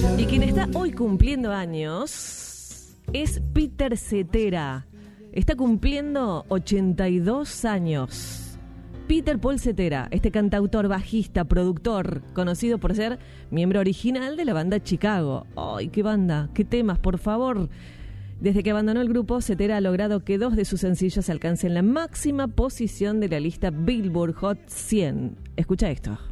Y quien está hoy cumpliendo años es Peter Cetera. Está cumpliendo 82 años. Peter Paul Cetera, este cantautor, bajista, productor, conocido por ser miembro original de la banda Chicago. ¡Ay, qué banda! ¡Qué temas, por favor! Desde que abandonó el grupo, Cetera ha logrado que 2 de sus sencillos alcancen la máxima posición de la lista Billboard Hot 100. Escucha esto.